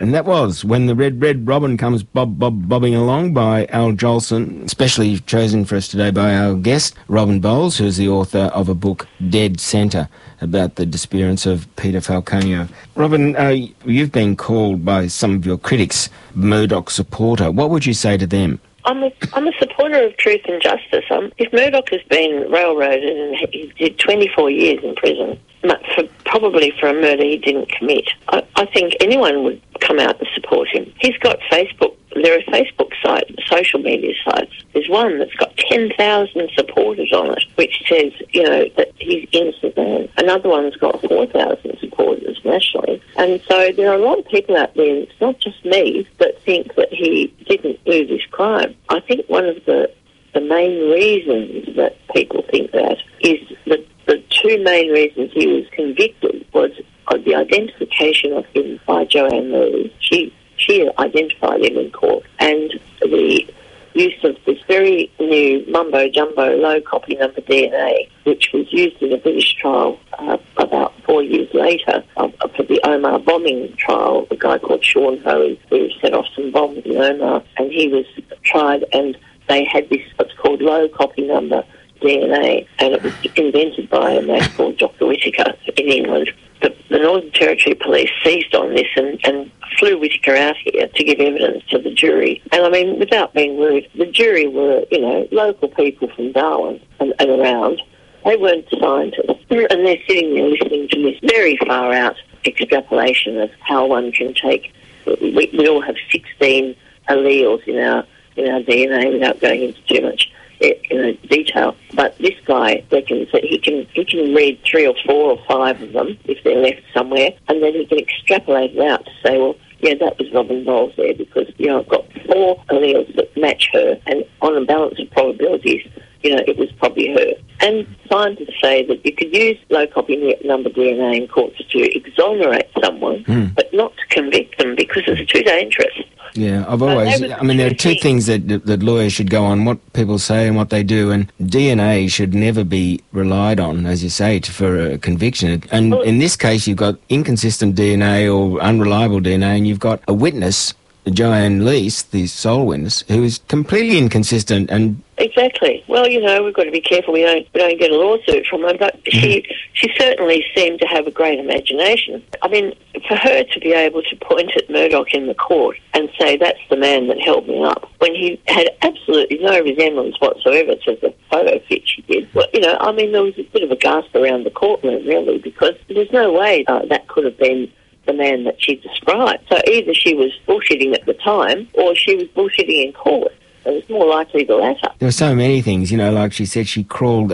And that was When the Red Robin Comes Bobbing Along by Al Jolson, especially chosen for us today by our guest, Robin Bowles, who is the author of a book, Dead Centre, about the disappearance of Peter Falconio. Robin, you've been called by some of your critics Murdoch supporter. What would you say to them? I'm a supporter of truth and justice. If Murdoch has been railroaded and he did 24 years in prison, probably for a murder he didn't commit, I think anyone would come out and support him. He's got Facebook. There are Facebook sites, social media sites. There's one that's got 10,000 supporters on it, which says, that he's innocent man. Another one's got 4,000 supporters nationally. And so there are a lot of people out there, it's not just me, that think that he didn't do this crime. I think one of the main reasons that people think that is the two main reasons he was convicted was the identification of him by Joanne Lee. She identified him in court, and the use of this very new mumbo-jumbo low copy number DNA, which was used in a British trial about 4 years later for the Omagh bombing trial. A guy called Sean Ho, who set off some bombs in Omagh, and he was tried, and they had this what's called low copy number DNA, and it was invented by a man called Dr. Whittaker in England. The Northern Territory Police seized on this and flew Whittaker out here to give evidence to the jury. And I mean, without being rude, the jury were, local people from Darwin and around. They weren't scientists. And they're sitting there listening to this very far out extrapolation of how one can take. We all have 16 alleles in our DNA without going into too much detail, but this guy reckons that he can read 3 or 4 or 5 of them if they're left somewhere, and then he can extrapolate it out to say, well, yeah, that was Robin Bowles there because I've got 4 alleles that match her, and on a balance of probabilities, it was probably her. And scientists say that you could use low copy number DNA in courts to exonerate someone, but not to convict them because it's too dangerous. Yeah, there are two things that lawyers should go on, what people say and what they do, and DNA should never be relied on, as you say, for a conviction. And in this case, you've got inconsistent DNA or unreliable DNA, and you've got a witness, Joanne Leese, the sole witness, who is completely inconsistent and... Exactly. Well, we've got to be careful we don't get a lawsuit from her, but she certainly seemed to have a great imagination. I mean, for her to be able to point at Murdoch in the court and say, that's the man that held me up, when he had absolutely no resemblance whatsoever to the photo fit she did. Well, there was a bit of a gasp around the courtroom, really, because there's no way that could have been the man that she described. So either she was bullshitting at the time or she was bullshitting in court. It was more likely the latter. There were so many things, like she said she crawled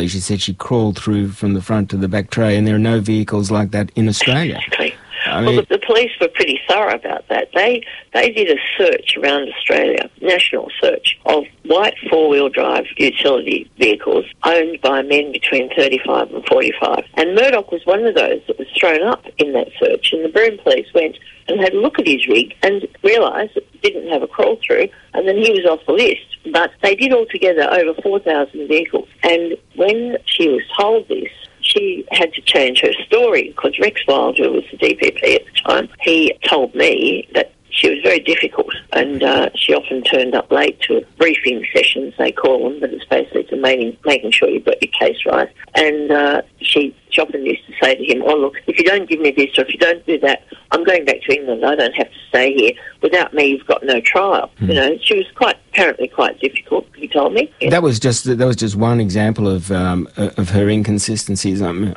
through from the front to the back tray, and there are no vehicles like that in Australia. Exactly. The police were pretty thorough about that. They did a search around Australia, national search, of white four-wheel drive utility vehicles owned by men between 35 and 45. And Murdoch was one of those that was thrown up in that search. And the Broome police went and had a look at his rig and realised it didn't have a crawl-through, and then he was off the list. But they did altogether over 4,000 vehicles. And when she was told this, she had to change her story because Rex Wild, who was the DPP at the time, he told me that she was very difficult and she often turned up late to briefing sessions, they call them, but it's basically to making sure you've got your case right. And she often used to say to him, oh, look, if you don't give me this or if you don't do that, I'm going back to England. I don't have to stay here. Without me, you've got no trial. She was apparently quite difficult, he told me. Yeah. That was just one example of her inconsistencies.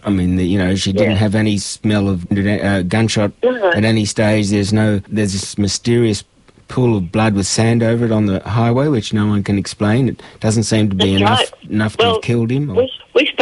She didn't have any smell of gunshot at any stage. There's this mysterious pool of blood with sand over it on the highway, which no one can explain. It doesn't seem to be enough to have killed him. We